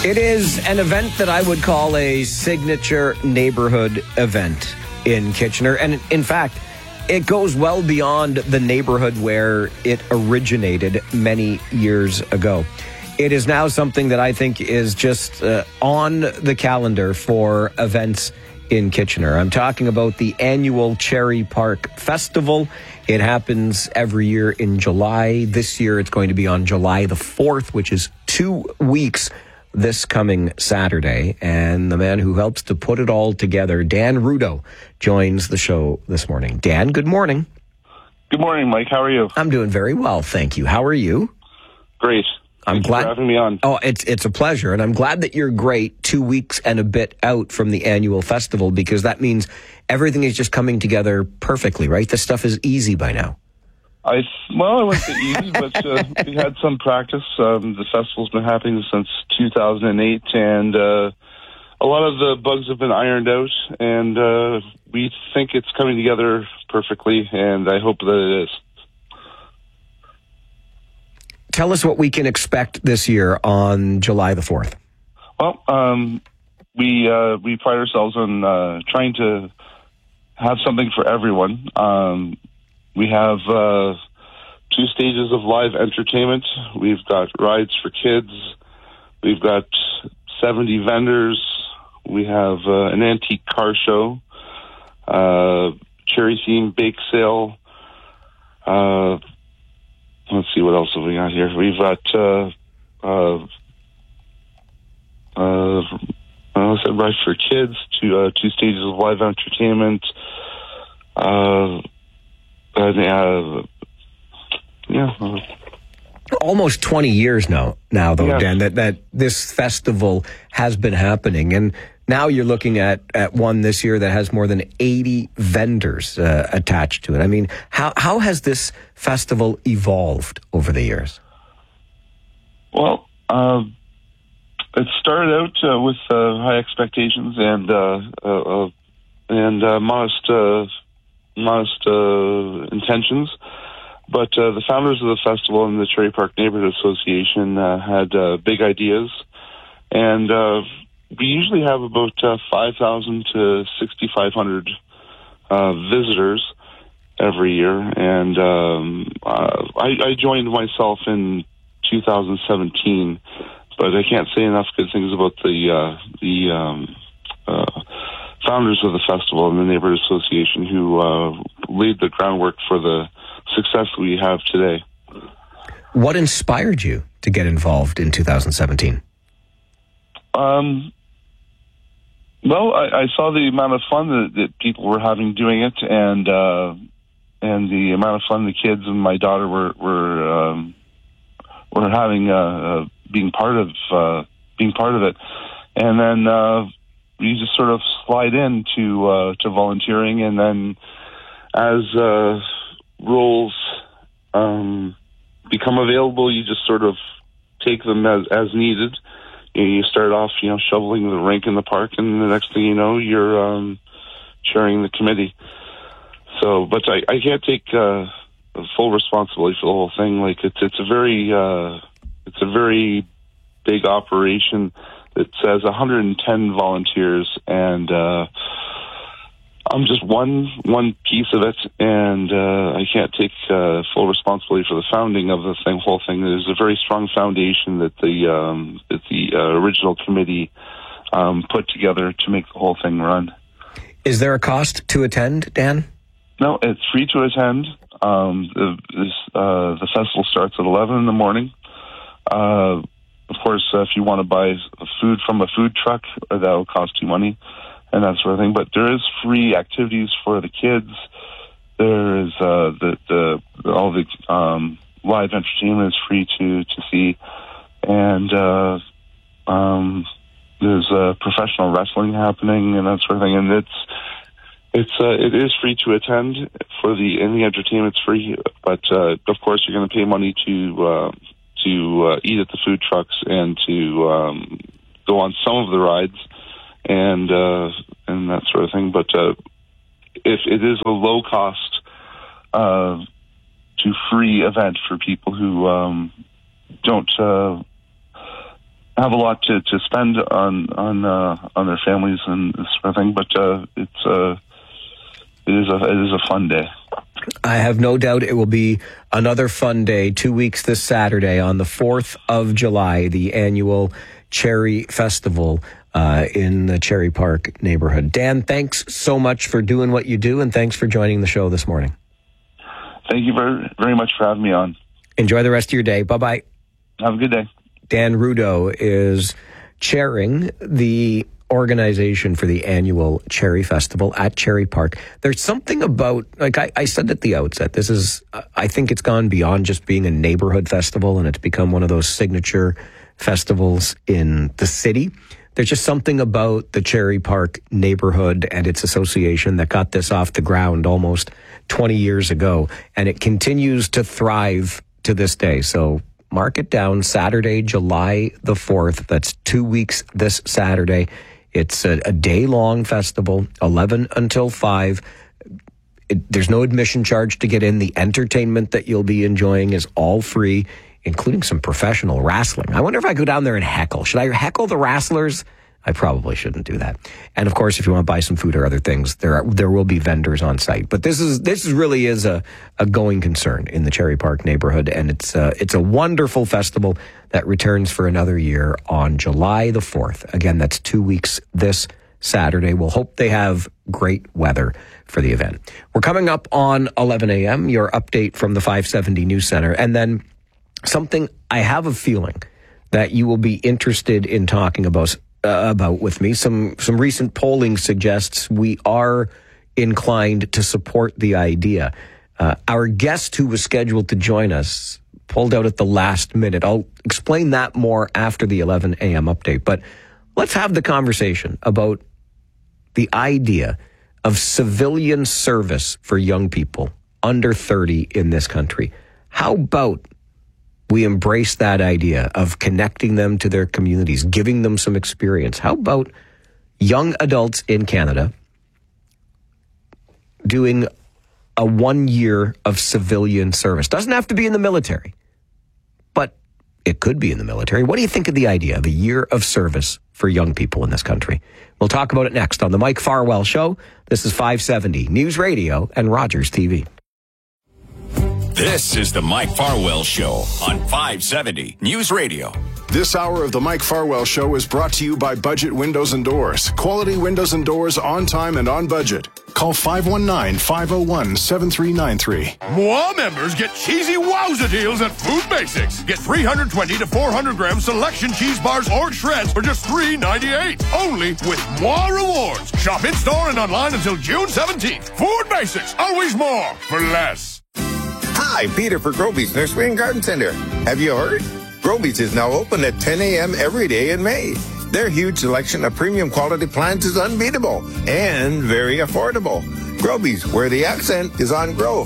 It is an event that I would call a signature neighborhood event in Kitchener. And in fact, it goes well beyond the neighborhood where it originated many years ago. It is now something that I think is just on the calendar for events in Kitchener. I'm talking about the annual Cherry Park Festival. It happens every year in July. This year it's going to be on July the 4th, which is 2 weeks this coming Saturday. And the man who helps to put it all together, Dan Rudo, joins the show this morning. Dan, good morning. Good morning, Mike. How are you? I'm doing very well, thank you. How are you? Great. I'm glad for having me on. Oh, it's a pleasure, and I'm glad that you're great 2 weeks and a bit out from the annual festival, because that means everything is just coming together perfectly, right? This stuff is easy by now. I wouldn't say easy, but we had some practice. The festival's been happening since 2008, and a lot of the bugs have been ironed out, and we think it's coming together perfectly, and I hope that it is. Tell us what we can expect this year on July the 4th. Well, we pride ourselves on trying to have something for everyone. We have 2 stages of live entertainment. We've got rides for kids. We've got 70 vendors. We have an antique car show, cherry-themed bake sale. Let's see, what else have we got here? We've got rides for kids, 2 stages of live entertainment. Almost 20 years now though, yeah. Dan, that this festival has been happening. And now you're looking at one this year that has more than 80 vendors attached to it. I mean, how has this festival evolved over the years? Well, it started out with high expectations and modest intentions. But the founders of the festival and the Cherry Park Neighborhood Association had big ideas. And we usually have about 5,000 to 6,500 visitors every year. And I joined myself in 2017, but I can't say enough good things about the founders of the festival and the Neighborhood Association who laid the groundwork for the success we have today. What inspired you to get involved in 2017? Well, I saw the amount of fun that people were having doing it, and the amount of fun the kids and my daughter were having being part of it, and then you just sort of slide into to volunteering, and then as roles become available, you just sort of take them as needed. You start off, shoveling the rink in the park, and the next thing you know, you're chairing the committee. So, but I can't take full responsibility for the whole thing. Like it's a very big operation that says 110 volunteers, and I'm just one piece of it, and I can't take full responsibility for the founding of the whole thing. There's a very strong foundation that the original committee put together to make the whole thing run. Is there a cost to attend, Dan? No, it's free to attend. The festival starts at 11 in the morning. Of course, if you want to buy food from a food truck, that will cost you money and that sort of thing. But there is free activities for the kids. There is all the live entertainment is free to see, and there's professional wrestling happening and that sort of thing. And it is free to attend and the entertainment's free. But of course, you're going to pay money to eat at the food trucks and to go on some of the rides and that sort of thing. But if it is a low cost to free event for people who don't have a lot to spend on their families and this sort of thing. But it is a fun day. I have no doubt it will be another fun day. 2 weeks this Saturday on the 4th of July, the annual Cherry Festival in the Cherry Park neighborhood. Dan, thanks so much for doing what you do, and thanks for joining the show this morning. Thank you very, very much for having me on. Enjoy the rest of your day. Bye-bye. Have a good day. Dan Rudo is chairing the organization for the annual Cherry Festival at Cherry Park. There's something about, like I said at the outset, this is, I think it's gone beyond just being a neighborhood festival, and it's become one of those signature festivals in the city. There's just something about the Cherry Park neighborhood and its association that got this off the ground almost 20 years ago, and it continues to thrive to this day. So mark it down, Saturday, July the 4th. That's 2 weeks this Saturday. It's a day-long festival, 11 until 5. There's no admission charge to get in. The entertainment that you'll be enjoying is all free, including some professional wrestling. I wonder if I go down there and heckle. Should I heckle the wrestlers? I probably shouldn't do that. And of course, if you want to buy some food or other things, there will be vendors on site. But this really is a going concern in the Cherry Park neighborhood, and it's a wonderful festival that returns for another year on July the 4th. Again, that's 2 weeks this Saturday. We'll hope they have great weather for the event. We're coming up on 11 a.m., your update from the 570 News Center, and then something I have a feeling that you will be interested in talking about with me. Some recent polling suggests we are inclined to support the idea. Our guest who was scheduled to join us pulled out at the last minute. I'll explain that more after the 11 a.m. update. But let's have the conversation about the idea of civilian service for young people under 30 in this country. How about we embrace that idea of connecting them to their communities, giving them some experience? How about young adults in Canada doing a 1 year of civilian service? Doesn't have to be in the military, but it could be in the military. What do you think of the idea of a year of service for young people in this country? We'll talk about it next on The Mike Farwell Show. This is 570 News Radio and Rogers TV. This is the Mike Farwell Show on 570 News Radio. This hour of the Mike Farwell Show is brought to you by Budget Windows and Doors. Quality windows and doors on time and on budget. Call 519-501-7393. Moi members get cheesy wowza deals at Food Basics. Get 320 to 400 gram selection cheese bars or shreds for just $3.98. Only with Moi Rewards. Shop in store and online until June 17th. Food Basics. Always more for less. Hi, Peter for Groby's Nursery and Garden Center. Have you heard? Groby's is now open at 10 a.m. every day in May. Their huge selection of premium quality plants is unbeatable and very affordable. Groby's, where the accent is on grow.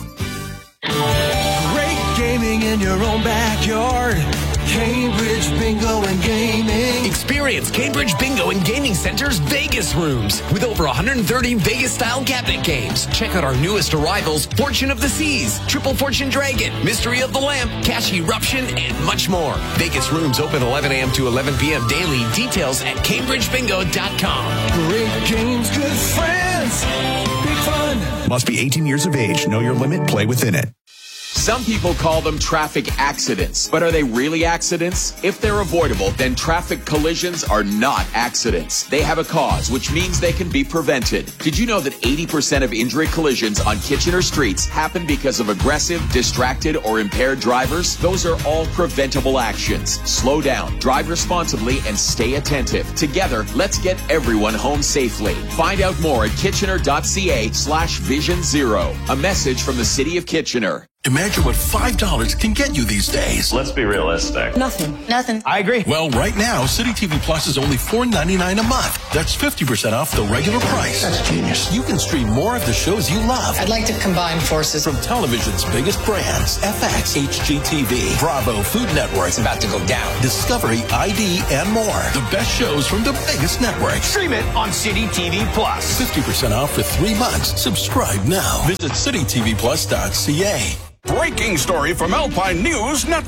Great gaming in your own backyard. Cambridge Bingo and Gaming. Experience Cambridge Bingo and Gaming Center's Vegas rooms with over 130 Vegas-style cabinet games. Check out our newest arrivals, Fortune of the Seas, Triple Fortune Dragon, Mystery of the Lamp, Cash Eruption, and much more. Vegas rooms open 11 a.m. to 11 p.m. daily. Details at CambridgeBingo.com. Great games, good friends, big fun. Must be 18 years of age. Know your limit. Play within it. Some people call them traffic accidents, but are they really accidents? If they're avoidable, then traffic collisions are not accidents. They have a cause, which means they can be prevented. Did you know that 80% of injury collisions on Kitchener streets happen because of aggressive, distracted, or impaired drivers? Those are all preventable actions. Slow down, drive responsibly, and stay attentive. Together, let's get everyone home safely. Find out more at kitchener.ca/Vision Zero. A message from the City of Kitchener. Imagine what $5 can get you these days. Let's be realistic. Nothing. I agree. Well, right now, City TV Plus is only $4.99 a month. That's 50% off the regular price. That's genius. You can stream more of the shows you love. I'd like to combine forces. From television's biggest brands, FX, HGTV, Bravo, Food Network. It's about to go down. Discovery, ID, and more. The best shows from the biggest networks. Stream it on City TV Plus. 50% off for 3 months. Subscribe now. Visit citytvplus.ca. Breaking story from Alpine News Network.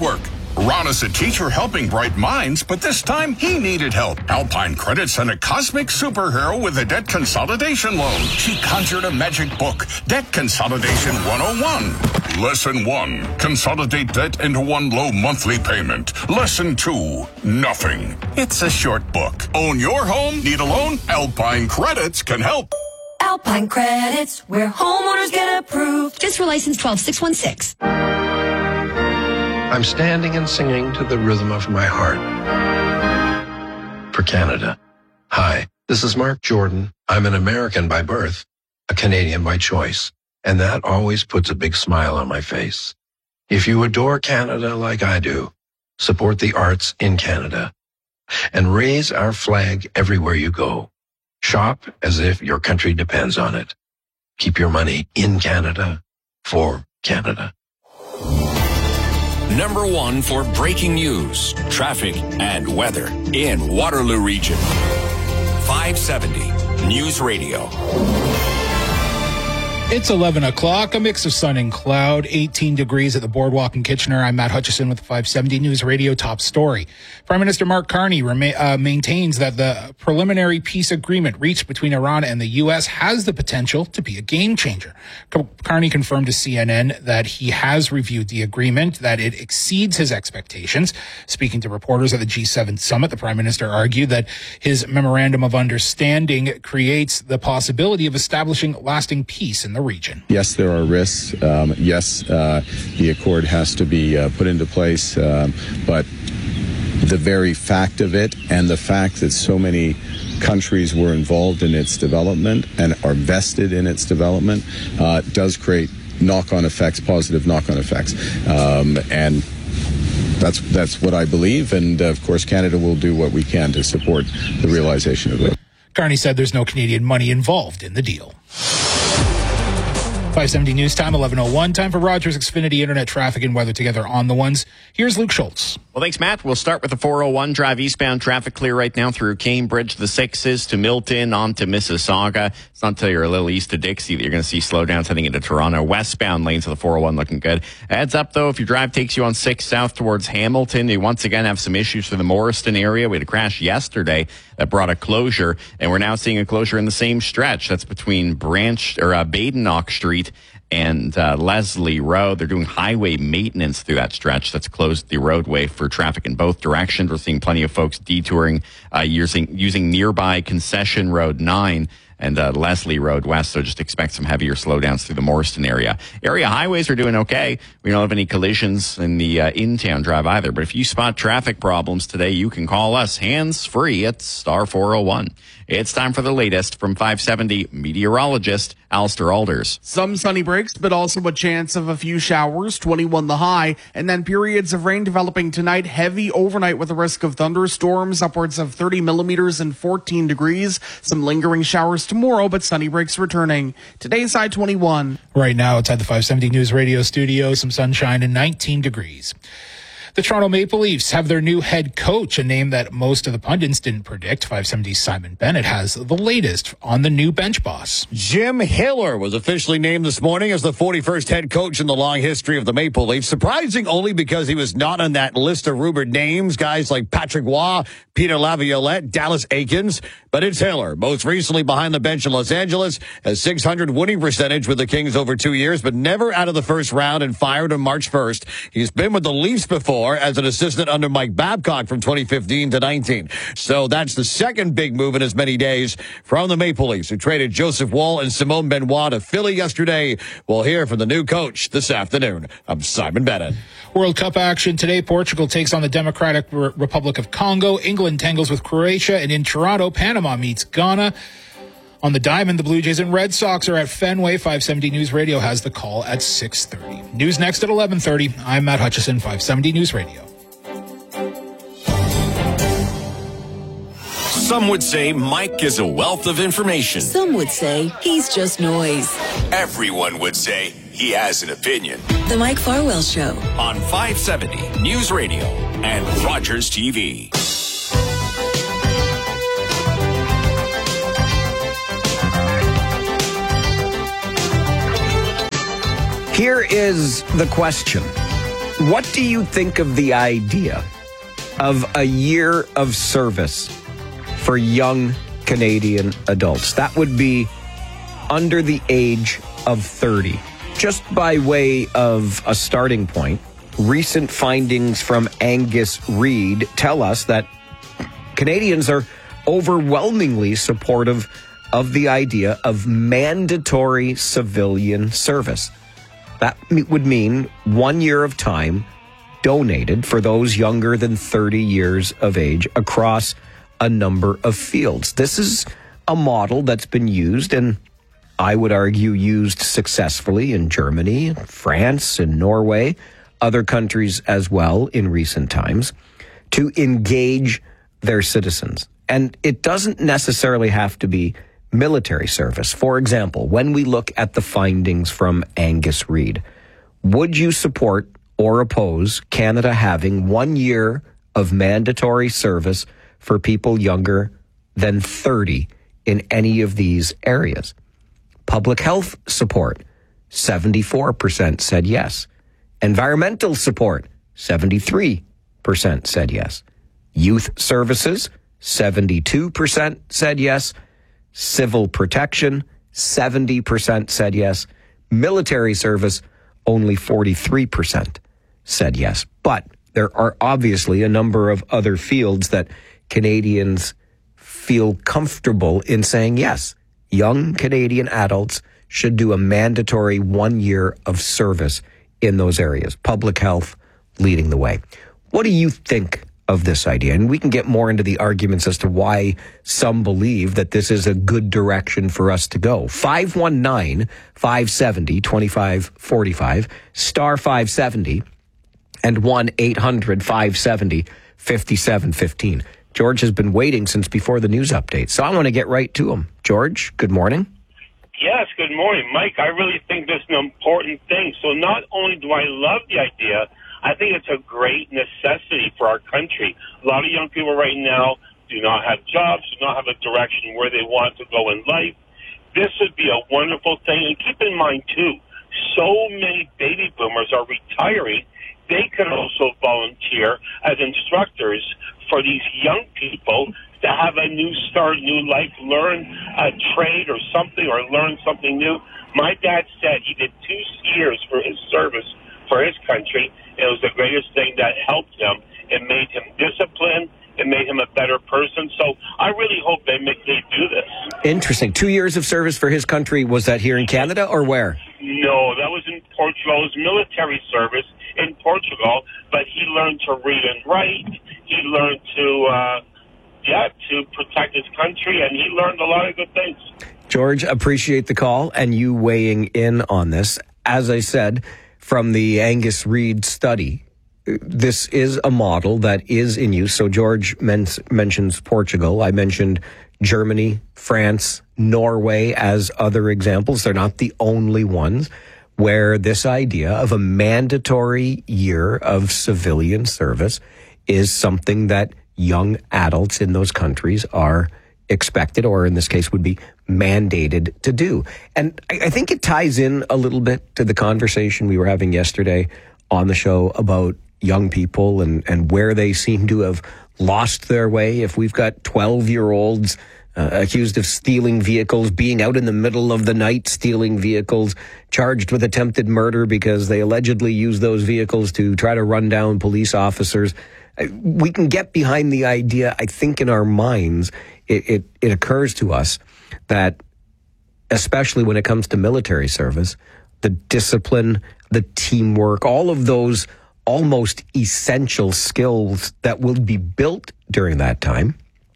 Ron is a teacher helping bright minds, but this time he needed help. Alpine Credit sent a cosmic superhero with a debt consolidation loan. She conjured a magic book, Debt Consolidation 101. Lesson 1, consolidate debt into one low monthly payment. Lesson 2, nothing. It's a short book. Own your home? Need a loan? Alpine Credits can help. Alpine Credits, where homeowners get approved. Just for license 12616. I'm standing and singing to the rhythm of my heart. For Canada. Hi, this is Mark Jordan. I'm an American by birth, a Canadian by choice, and that always puts a big smile on my face. If you adore Canada like I do, support the arts in Canada and raise our flag everywhere you go. Shop as if your country depends on it. Keep your money in Canada for Canada. Number 1 for breaking news, traffic, and weather in Waterloo Region. 570 News Radio. It's 11 o'clock, a mix of sun and cloud, 18 degrees at the Boardwalk in Kitchener. I'm Matt Hutchison with the 570 News Radio top story. Prime Minister Mark Carney maintains that the preliminary peace agreement reached between Iran and the U.S. has the potential to be a game changer. Carney confirmed to CNN that he has reviewed the agreement, that it exceeds his expectations. Speaking to reporters at the G7 summit, the Prime Minister argued that his memorandum of understanding creates the possibility of establishing lasting peace in the region. Yes, there are risks. The accord has to be put into place, but the very fact of it and the fact that so many countries were involved in its development and are vested in its development does create knock-on effects, positive knock-on effects. And that's what I believe, and of course Canada will do what we can to support the realization of it. Carney said there's no Canadian money involved in the deal. 570 News Time, 11:01. Time for Rogers Xfinity Internet traffic and weather together on the ones. Here's Luke Schultz. Well, thanks, Matt. We'll start with the 401 drive eastbound traffic clear right now through Cambridge, the 6s to Milton, on to Mississauga. It's not until you're a little east of Dixie that you're going to see slowdowns heading into Toronto. Westbound lanes of the 401 looking good. Heads up, though, if your drive takes you on 6 south towards Hamilton, you once again have some issues for the Morriston area. We had a crash yesterday that brought a closure, and we're now seeing a closure in the same stretch. That's between Badenoch Street and Leslie Road. They're doing highway maintenance through that stretch. That's closed the roadway for traffic in both directions. We're seeing plenty of folks detouring using nearby Concession Road 9 and Leslie Road West, so just expect some heavier slowdowns through the Morriston area. Area highways are doing okay. We don't have any collisions in the in-town drive either, but if you spot traffic problems today, you can call us hands-free at star 401. It's time for the latest from 570 meteorologist Alistair Alders. Some sunny breaks, but also a chance of a few showers, 21 the high, and then periods of rain developing tonight, heavy overnight with a risk of thunderstorms, upwards of 30 millimeters and 14 degrees. Some lingering showers tomorrow, but sunny breaks returning. Today's high 21. Right now, outside the 570 News Radio studio, some sunshine and 19 degrees. The Toronto Maple Leafs have their new head coach, a name that most of the pundits didn't predict. 570's Simon Bennett has the latest on the new bench boss. Jim Hiller was officially named this morning as the 41st head coach in the long history of the Maple Leafs. Surprising only because he was not on that list of rumored names, guys like Patrick Waugh, Peter Laviolette, Dallas Aikens. But it's Hiller, most recently behind the bench in Los Angeles, a .600 winning percentage with the Kings over 2 years, but never out of the first round and fired on March 1st. He's been with the Leafs before as an assistant under Mike Babcock from 2015 to 19. So that's the second big move in as many days from the Maple Leafs, who traded Joseph Woll and Simone Benoit to Philly yesterday. We'll hear from the new coach this afternoon. I'm Simon Bennett. World Cup action today. Portugal takes on the Democratic Republic of Congo. England tangles with Croatia. And in Toronto, Panama meets Ghana. On the diamond, the Blue Jays and Red Sox are at Fenway. 570 News Radio has the call at 6:30. News next at 11:30. I'm Matt Hutchison, 570 News Radio. Some would say Mike is a wealth of information. Some would say he's just noise. Everyone would say he has an opinion. The Mike Farwell Show. On 570 News Radio and Rogers TV. Here is the question. What do you think of the idea of a year of service for young Canadian adults? That would be under the age of 30. Just by way of a starting point, recent findings from Angus Reid tell us that Canadians are overwhelmingly supportive of the idea of mandatory civilian service. That would mean 1 year of time donated for those younger than 30 years of age across a number of fields. This is a model that's been used, and I would argue used successfully in Germany, France, and Norway, other countries as well in recent times, to engage their citizens. And it doesn't necessarily have to be military service. For example, when we look at the findings from Angus Reid, would you support or oppose Canada having 1 year of mandatory service for people younger than 30 in any of these areas? Public health support, 74% said yes. Environmental support, 73% said yes. Youth services, 72% said yes. Civil protection, 70% said yes. Military service, only 43% said yes. But there are obviously a number of other fields that Canadians feel comfortable in saying yes. Young Canadian adults should do a mandatory 1 year of service in those areas. Public health leading the way. What do you think of this idea? And we can get more into the arguments as to why some believe that this is a good direction for us to go. 519-570-2545, star 570, and 1-800-570-5715. George has been waiting since before the news update, so I want to get right to him. George, good morning. Yes, good morning, Mike. I really think this is an important thing. So not only do I love the idea, I think it's a great necessity for our country. A lot of young people right now do not have jobs, do not have a direction where they want to go in life. This would be a wonderful thing. And keep in mind, too, so many baby boomers are retiring. They could also volunteer as instructors for these young people to have a new start, new life, learn a trade or something, or learn something new. My dad said he did 2 years for his service for his country. It was the greatest thing that helped him. It made him disciplined. It made him a better person. So I really hope they do this. Interesting. 2 years of service for his country. Was that here in Canada or where? No, that was in Portugal. It was military service in Portugal, but he learned to read and write. He learned to protect his country, and he learned a lot of good things. George, appreciate the call and you weighing in on this. As I said, from the Angus Reid study, this is a model that is in use. So George mentions Portugal. I mentioned Germany, France, Norway as other examples. They're not the only ones where this idea of a mandatory year of civilian service is something that young adults in those countries are expected, or in this case would be mandated to do. And I think it ties in a little bit to the conversation we were having yesterday on the show about young people and where they seem to have lost their way. If we've got 12-year-olds accused of stealing vehicles, being out in the middle of the night stealing vehicles, charged with attempted murder because they allegedly used those vehicles to try to run down police officers, we can get behind the idea. I think in our minds, it occurs to us that, especially when it comes to military service, the discipline, the teamwork, all of those almost essential skills that will be built during that time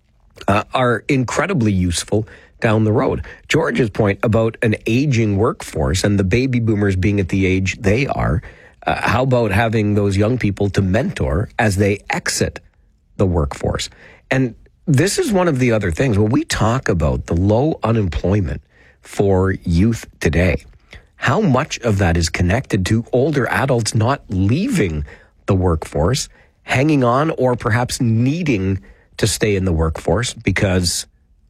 are incredibly useful down the road. George's point about an aging workforce and the baby boomers being at the age they are, how about having those young people to mentor as they exit the workforce? And this is one of the other things. When we talk about the low unemployment for youth today, how much of that is connected to older adults not leaving the workforce, hanging on, or perhaps needing to stay in the workforce because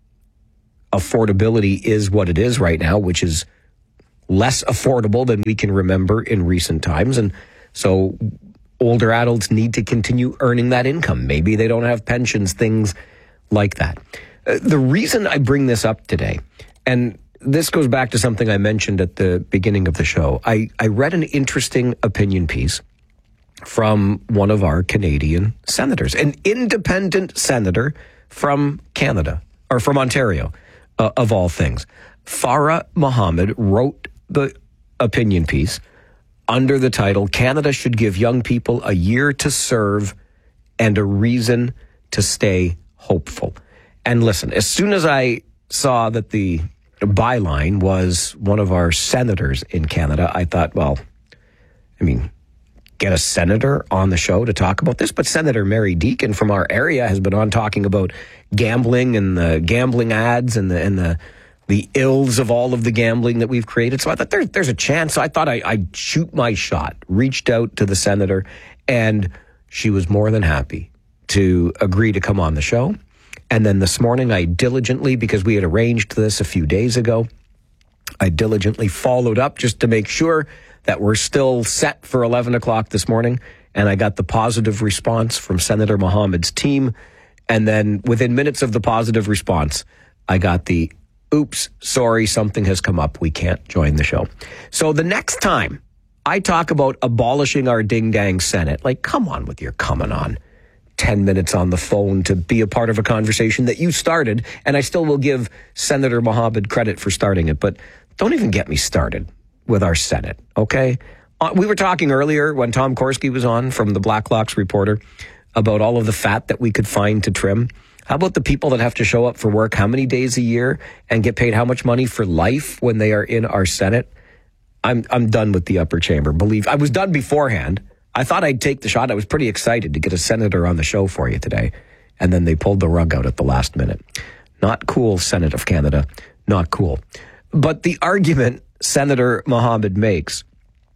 affordability is what it is right now, which is less affordable than we can remember in recent times. And so older adults need to continue earning that income. Maybe they don't have pensions, things like that. The reason I bring this up today, and this goes back to something I mentioned at the beginning of the show. I read an interesting opinion piece from one of our Canadian senators, an independent senator from Canada, or from Ontario, of all things. Farah Mohammed wrote the opinion piece under the title, Canada should give young people a year to serve and a reason to stay hopeful. And listen, as soon as I saw that the byline was one of our senators in Canada, I thought, well, I mean, get a senator on the show to talk about this. But Senator Mary Deacon from our area has been on talking about gambling and the gambling ads and the ills of all of the gambling that we've created. So I thought there's a chance. So I thought I'd shoot my shot, reached out to the senator, and she was more than happy to agree to come on the show. And then this morning, I diligently, because we had arranged this a few days ago, I diligently followed up just to make sure that we're still set for 11 o'clock this morning. And I got the positive response from Senator Mohammed's team. And then within minutes of the positive response, I got the, oops, sorry, something has come up. We can't join the show. So the next time I talk about abolishing our ding-dang Senate, like, come on with your coming on 10 minutes on the phone to be a part of a conversation that you started, and I still will give Senator Mohammed credit for starting it, but don't even get me started with our Senate, okay? We were talking earlier when Tom Korski was on from the Blacklocks Reporter about all of the fat that we could find to trim. How about the people that have to show up for work how many days a year and get paid how much money for life when they are in our Senate? I'm done with the upper chamber. I was done beforehand. I thought I'd take the shot. I was pretty excited to get a senator on the show for you today. And then they pulled the rug out at the last minute. Not cool, Senate of Canada. Not cool. But the argument Senator Mohammed makes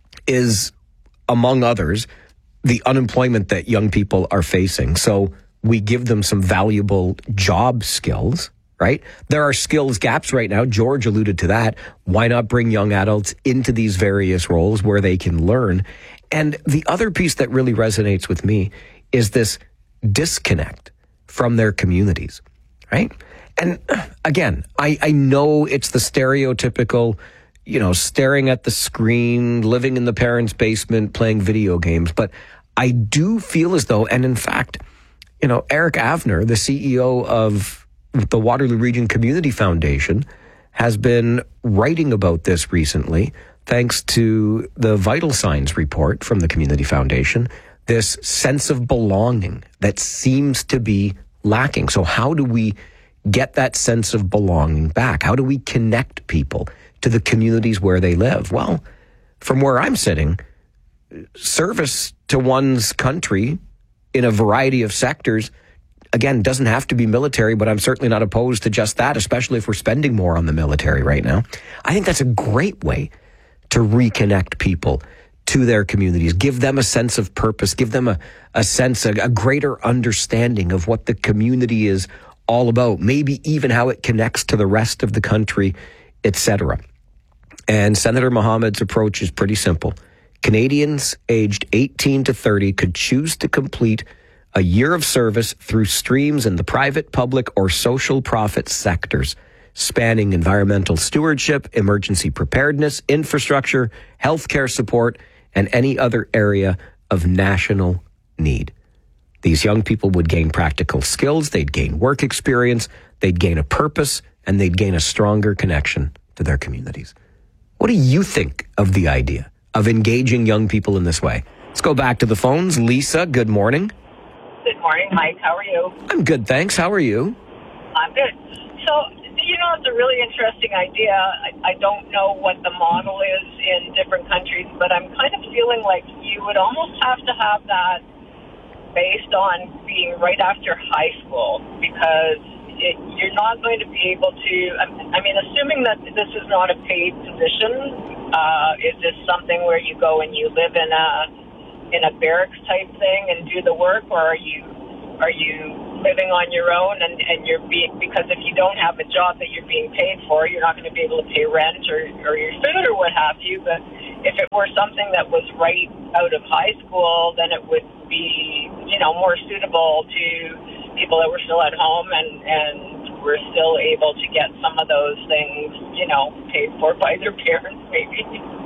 is, among others, the unemployment that young people are facing. So we give them some valuable job skills, right? There are skills gaps right now. George alluded to that. Why not bring young adults into these various roles where they can learn? And the other piece that really resonates with me is this disconnect from their communities, right? And again, I know it's the stereotypical, staring at the screen, living in the parents' basement, playing video games. But I do feel as though, and in fact, Eric Avner, the CEO of the Waterloo Region Community Foundation, has been writing about this recently, thanks to the Vital Signs report from the Community Foundation, this sense of belonging that seems to be lacking. So how do we get that sense of belonging back? How do we connect people to the communities where they live? Well, from where I'm sitting, service to one's country in a variety of sectors, again, doesn't have to be military, but I'm certainly not opposed to just that, especially if we're spending more on the military right now. I think that's a great way to reconnect people to their communities, give them a sense of purpose, give them a sense, a greater understanding of what the community is all about, maybe even how it connects to the rest of the country, etc. And Senator Mohammed's approach is pretty simple. Canadians aged 18 to 30 could choose to complete a year of service through streams in the private, public, or social profit sectors, spanning environmental stewardship, emergency preparedness, infrastructure, healthcare support, and any other area of national need. These young people would gain practical skills, they'd gain work experience, they'd gain a purpose, and they'd gain a stronger connection to their communities. What do you think of the idea of engaging young people in this way? Let's go back to the phones. Lisa, good morning. Good morning, Mike. How are you? I'm good, thanks. How are you? I'm good. So, it's a really interesting idea. I don't know what the model is in different countries, but I'm kind of feeling like you would almost have to have that based on being right after high school, because you're not going to be able to, assuming that this is not a paid position, is this something where you go and you live in a barracks type thing and do the work, or are you living on your own and you're because if you don't have a job that you're being paid for, you're not going to be able to pay rent or your food or what have you. But if it were something that was right out of high school, then it would be, more suitable to people that were still at home and were still able to get some of those things, paid for by their parents, maybe.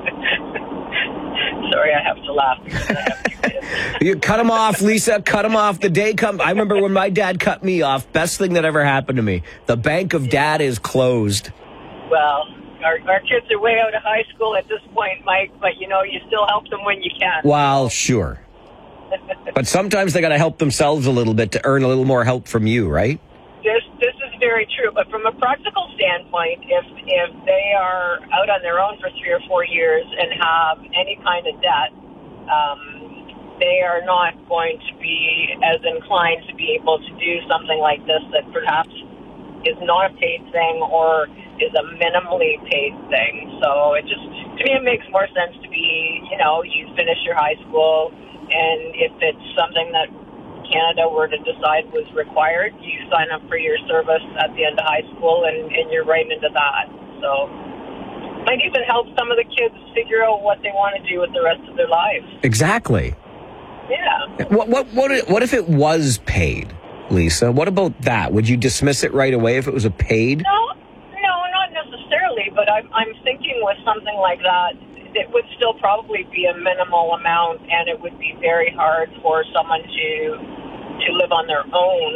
Sorry, I have to laugh because I have 2 kids. You cut him off, Lisa. Cut him off. The day comes. I remember when my dad cut me off. Best thing that ever happened to me. The bank of dad is closed. Well, our kids are way out of high school at this point, Mike, but, you still help them when you can. Well, sure. But sometimes they got to help themselves a little bit to earn a little more help from you, right? This is very true, but from a practical standpoint, if they are out on their own for 3 or 4 years and have any kind of debt, they are not going to be as inclined to be able to do something like this that perhaps is not a paid thing or is a minimally paid thing. So it just, to me, it makes more sense to be, you finish your high school, and if it's something that Canada were to decide was required, you sign up for your service at the end of high school, and you're right into that. So might even help some of the kids figure out what they want to do with the rest of their lives. Exactly. Yeah. What if it was paid, Lisa? What about that? Would you dismiss it right away if it was a paid? No, not necessarily, but I'm thinking with something like that, it would still probably be a minimal amount, and it would be very hard for someone to live on their own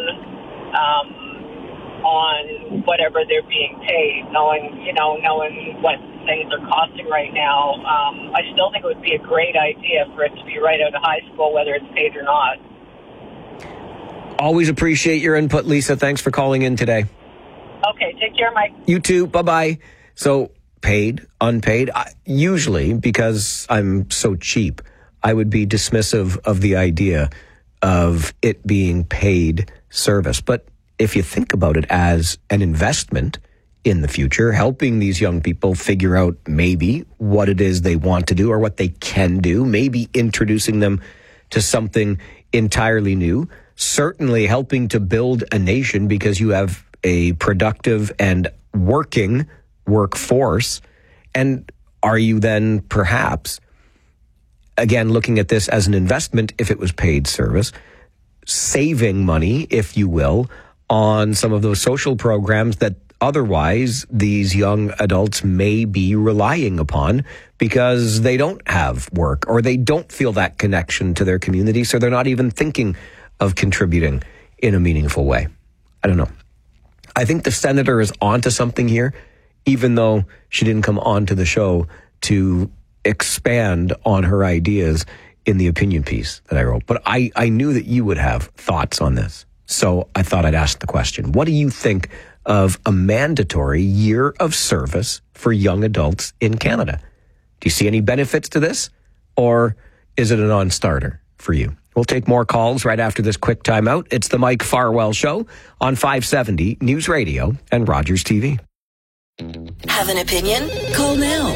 on whatever they're being paid, knowing what things are costing right now. I still think it would be a great idea for it to be right out of high school, whether it's paid or not. Always appreciate your input, Lisa. Thanks for calling in today. Okay, take care, Mike. You too. Bye-bye. So, paid, unpaid, usually, because I'm so cheap, I would be dismissive of the idea of it being paid service. But if you think about it as an investment in the future, helping these young people figure out maybe what it is they want to do or what they can do, maybe introducing them to something entirely new, certainly helping to build a nation because you have a productive and working workforce. And are you then perhaps, again, looking at this as an investment if it was paid service, saving money, if you will, on some of those social programs that otherwise these young adults may be relying upon because they don't have work or they don't feel that connection to their community, so they're not even thinking of contributing in a meaningful way. I don't know. I think the senator is onto something here, even though she didn't come onto the show to expand on her ideas in the opinion piece that I wrote. But I knew that you would have thoughts on this. So I thought I'd ask the question. What do you think of a mandatory year of service for young adults in Canada? Do you see any benefits to this? Or is it a non-starter for you? We'll take more calls right after this quick timeout. It's the Mike Farwell Show on 570 News Radio and Rogers TV. Have an opinion? Call now.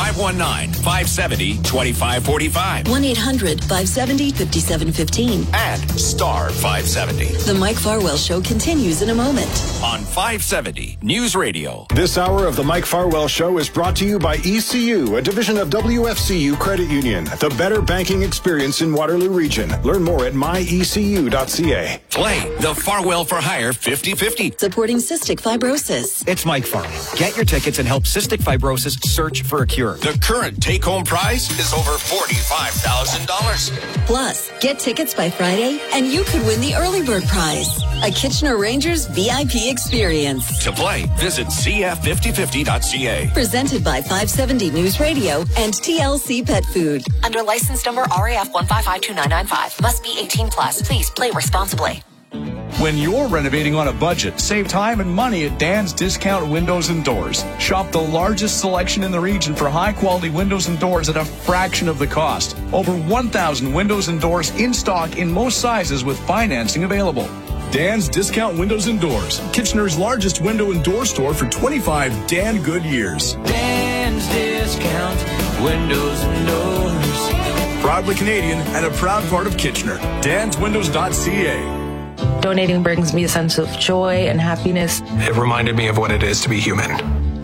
519-570-2545. 1-800-570-5715. And star 570. The Mike Farwell Show continues in a moment. On 570 News Radio. This hour of the Mike Farwell Show is brought to you by ECU, a division of WFCU Credit Union. The better banking experience in Waterloo Region. Learn more at myecu.ca. Play the Farwell for Hire 50-50. Supporting cystic fibrosis. It's Mike Farwell. Get your tickets and help cystic fibrosis search for a cure. The current take-home prize is over $45,000. Plus, get tickets by Friday and you could win the early bird prize, a Kitchener Rangers VIP experience. To play, visit cf5050.ca. Presented by 570 News Radio and TLC Pet Food. Under license number RAF 1552995. Must be 18 plus. Please play responsibly. When you're renovating on a budget, save time and money at Dan's Discount Windows and Doors. Shop the largest selection in the region for high-quality windows and doors at a fraction of the cost. Over 1,000 windows and doors in stock in most sizes with financing available. Dan's Discount Windows and Doors, Kitchener's largest window and door store for 25 Dan good years. Dan's Discount Windows and Doors. Proudly Canadian and a proud part of Kitchener. DansWindows.ca. Donating brings me a sense of joy and happiness. It reminded me of what it is to be human.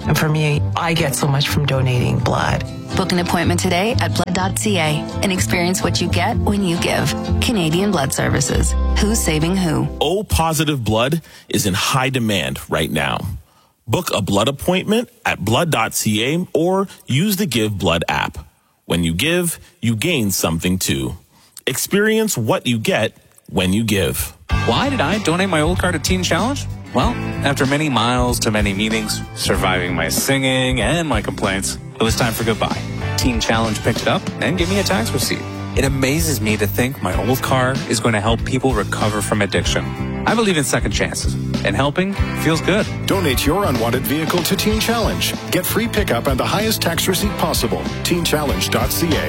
And for me, I get so much from donating blood. Book an appointment today at blood.ca and experience what you get when you give. Canadian Blood Services. Who's saving who? O-positive blood is in high demand right now. Book a blood appointment at blood.ca or use the Give Blood app. When you give, you gain something too. Experience what you get when you give. Why did I donate my old car to Teen Challenge? Well, after many miles to many meetings, surviving my singing and my complaints, it was time for goodbye. Teen Challenge picked it up and gave me a tax receipt. It amazes me to think my old car is going to help people recover from addiction. I believe in second chances, and helping feels good. Donate your unwanted vehicle to Teen Challenge. Get free pickup and the highest tax receipt possible. TeenChallenge.ca.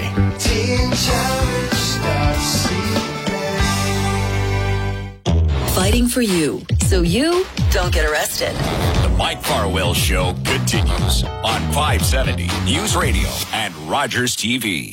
Fighting for you, so you don't get arrested. The Mike Farwell Show continues on 570 News Radio and Rogers TV.